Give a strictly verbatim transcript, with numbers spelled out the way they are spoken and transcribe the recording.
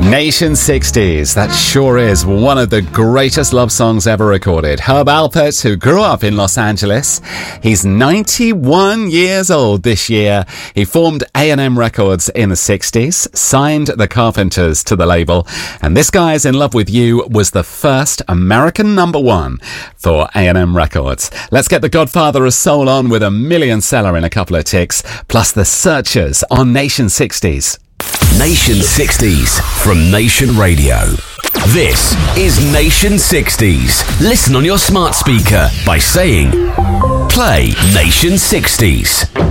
Nation sixties, that sure is one of the greatest love songs ever recorded. Herb Alpert, who grew up in Los Angeles, he's ninety-one years old this year. He formed A and M Records in the sixties, signed the Carpenters to the label, and This Guy's in Love with You was the first American number one for A and M Records. Let's get the Godfather of Soul on with a million seller in a couple of ticks, plus the Searchers on Nation sixties. Nation sixties from Nation Radio. This is Nation sixties. Listen on your smart speaker by saying, play Nation sixties.